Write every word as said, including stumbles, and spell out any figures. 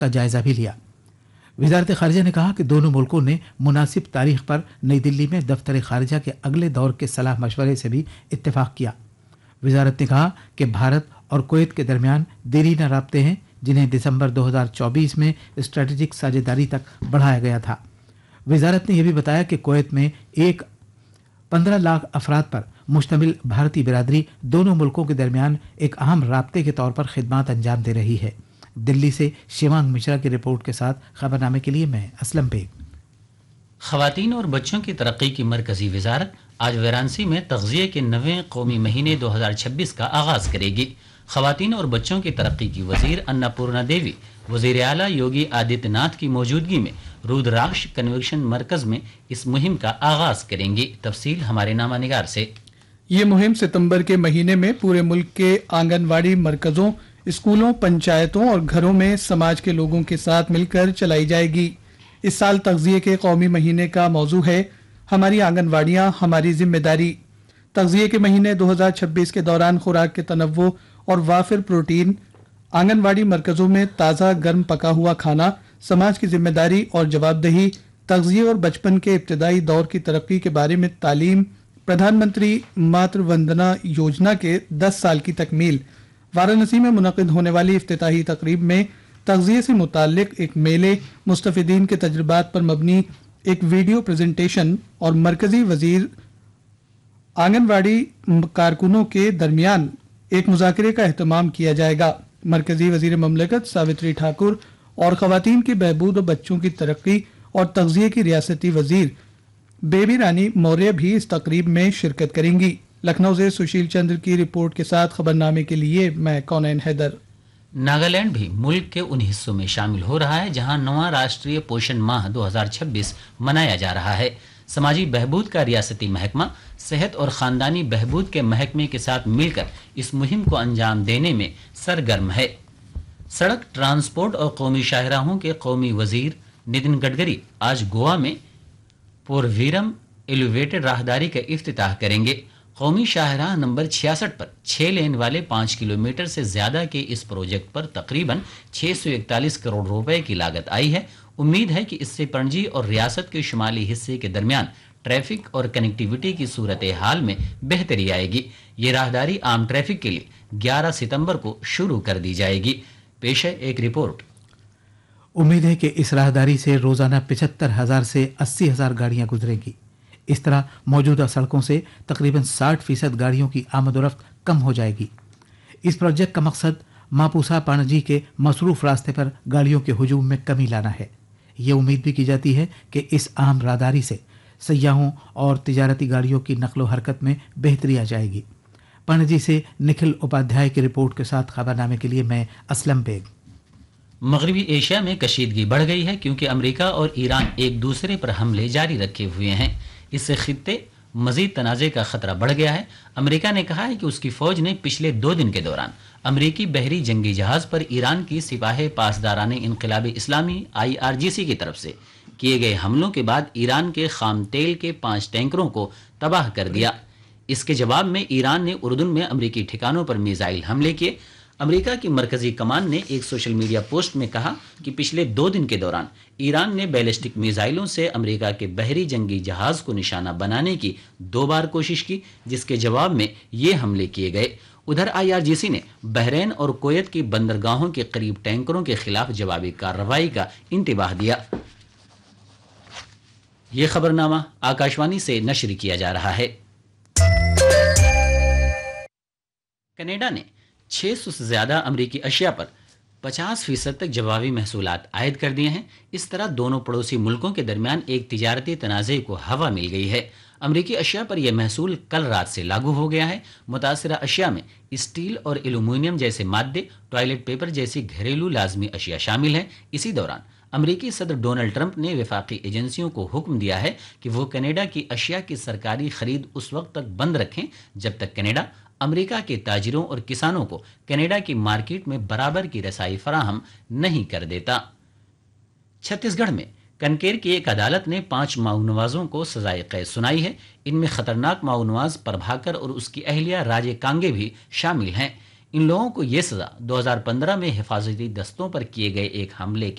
का जायजा भी लिया। वजारत खारजा ने कहा कि दोनों मुल्कों ने मुनासिब तारीख पर नई दिल्ली में दफ्तर खारजा के अगले दौर के सलाह मशवरे से भी इत्तेफाक किया। वजारत ने कहा कि भारत और कुवैत के दरमियान देरीना राब्ते हैं जिन्हें दिसंबर दो हज़ार चौबीस में स्ट्रेटेजिक साझेदारी तक बढ़ाया गया था। वजारत ने यह भी बताया कि कुवैत में एक पंद्रह लाख अफराद पर मुश्तमिल भारतीय बिरादरी दोनों मुल्कों के दरमियान एक अहम राब्ते के तौर पर खिदमात अंजाम दे रही है। दिल्ली से शिवांग मिश्रा की रिपोर्ट के साथ खबरनामे के लिए मैं असलम बेग। ख़वातीन और बच्चों की तरक्की की मरकजी वजारत आज वाराणसी में तग़ज़िये के नवें कौमी महीने दो हज़ार छब्बीस का आगाज़ करेगी। ख़वातीन और बच्चों की तरक्की की वज़ीर अन्नपूर्णा देवी वज़ीर आला योगी आदित्यनाथ की मौजूदगी में रुद्राक्ष कन्वेंशन मरकज़ में इस मुहिम का आगाज़ करेंगी। तफसील हमारे नामा निगार से। ये मुहिम सितंबर के महीने में पूरे मुल्क के आंगनवाड़ी मरकज़ों, स्कूलों, पंचायतों और घरों में समाज के लोगों के साथ मिलकर चलाई जाएगी। इस साल तग़ज़िये के कौमी महीने का मौजू है हमारी आंगनवाड़ियाँ हमारी जिम्मेदारी। तग़ज़िये के महीने दो हज़ार छब्बीस के दौरान खुराक के तनव्वुर और वाफिर प्रोटीन, आंगनवाड़ी मरकज़ों में ताज़ा गर्म पका हुआ खाना, समाज की जिम्मेदारी और जवाबदेही, तग़ज़िये और बचपन के इब्तदाई दौर की तरक्की के बारे में तालीम, प्रधानमंत्री मातृ वंदना योजना के दस साल की तकमील। वाराणसी में मुनक़िद होने वाली इफ्तिताही तकरीब में तग़ज़िये से मुताल्लिक़ एक मेले, मुस्तफ़िदीन के तजुर्बात पर मबनी एक वीडियो प्रेजेंटेशन और मरकज़ी वज़ीर आंगनवाड़ी कारकुनों के दरमियान एक मुज़ाकरे का एहतमाम किया जाएगा। मरकज़ी वज़ीर ममलकत सावित्री ठाकुर और ख़वातीन की बहबूद और बच्चों की तरक्की और तग़ज़िये की रियासती वज़ीर बेबी रानी मौर्य भी इस तकरीब में शिरकत करेंगी। लखनऊ से सुशील चंद्र की रिपोर्ट के साथ खबरनामे के लिए मैं कौनैन हैदर। नागालैंड भी मुल्क के उन हिस्सों में शामिल हो रहा है जहां नवा राष्ट्रीय पोषण माह दो हज़ार छब्बीस मनाया जा रहा है। समाजी बहबूद का रियासती महकमा सेहत और ख़ानदानी बहबूद के महकमे के साथ मिलकर इस मुहिम को अंजाम देने में सरगर्म है। सड़क ट्रांसपोर्ट और कौमी शाहराहों के कौमी वजीर नितिन गडकरी आज गोवा में पोरवीरम एलिवेटेड राहदारी का इफ्तिताह करेंगे। कौमी शाहराह नंबर छियासठ पर छः लेन वाले पाँच किलोमीटर से ज्यादा के इस प्रोजेक्ट पर तकरीबन छः सौ इकतालीस करोड़ रुपए की लागत आई है। उम्मीद है कि इससे पणजी और रियासत के शुमाली हिस्से के दरमियान ट्रैफिक और कनेक्टिविटी की सूरत हाल में बेहतरी आएगी। ये राहदारी आम ट्रैफिक के लिए ग्यारह सितंबर को शुरू कर दी जाएगी। पेश है एक रिपोर्ट। उम्मीद है कि इस राहदारी से रोजाना पिछहत्तर हजार से अस्सी हजार गाड़ियां गुजरेंगी। इस तरह मौजूदा सड़कों से तकरीबन साठ फीसद गाड़ियों की आमदोरफ्त कम हो जाएगी। इस प्रोजेक्ट का मकसद मापुसा पाणजी के मसरूफ रास्ते पर गाड़ियों के हुजूम में कमी लाना है। ये उम्मीद भी की जाती है कि इस अहम राहदारी से सयाहों और तिजारती गाड़ियों की नकलो हरकत में बेहतरी आ जाएगी। पणजी से निखिल उपाध्याय की रिपोर्ट के साथ खबरनामे के लिए मैं असलम बेग। मगरबी एशिया में कशीदगी बढ़ गई है क्योंकि अमेरिका और ईरान एक दूसरे पर हमले जारी रखे हुए हैं। इससे खित्ते मजीद तनाज़े का खतरा बढ़ गया है। अमेरिका ने कहा है कि उसकी फौज ने पिछले दो दिन के दौरान अमेरिकी बहरी जंगी जहाज पर ईरान की सिपाही पासदाराने इनकलाबी इस्लामी आई आर जी सी की तरफ से किए गए हमलों के बाद ईरान के खाम तेल के पांच टैंकरों को तबाह कर दिया। इसके जवाब में ईरान ने उर्दुन में अमेरिकी ठिकानों पर मिसाइल हमले किए। अमेरिका की मरकजी कमान ने एक सोशल मीडिया पोस्ट में कहा कि पिछले दो दिन के दौरान ईरान ने बैलिस्टिक मिसाइलों से अमेरिका के बहरी जंगी जहाज को निशाना बनाने की दो बार कोशिश की, जिसके जवाब में ये हमले किए गए। उधर आई आर जी सी ने बहरीन और कुवैत की बंदरगाहों के करीब टैंकरों के खिलाफ जवाबी कार्रवाई का इंतबाह दिया। ये खबरनामा आकाशवाणी से नशर किया जा रहा है। कनाडा ने छह सौ से ज्यादा अमरीकी अशिया पर पचास फीसद तक जवाबी महसूलात आयद कर दिए हैं। इस तरह दोनों पड़ोसी मुल्कों के दरमियान एक तिजारती तनाज़े को हवा मिल गई है। अमरीकी अशिया पर यह महसूल कल रात से लागू हो गया है। मुतासरा अशिया में स्टील और एल्यूमिनियम जैसे मादे, टॉयलेट पेपर जैसी घरेलू लाजमी अशिया शामिल हैं। इसी दौरान अमरीकी सदर डोनाल्ड ट्रंप ने वफाकी एजेंसियों को हुक्म दिया है कि वो कनाडा की अशिया की सरकारी खरीद उस वक्त तक बंद रखें जब तक कनाडा अमेरिका के ताजिरों और किसानों को कनाडा की मार्केट में बराबर की रसाई फराहम नहीं कर देता। छत्तीसगढ़ में कनकेर की एक अदालत ने पांच माओनवाजों को सजाए कैद सुनाई है। इनमें खतरनाक माओनवाज प्रभाकर और उसकी अहलिया राजे कांगे भी शामिल हैं। इन लोगों को यह सजा दो हज़ार पंद्रह में हिफाजती दस्तों पर किए गए एक हमले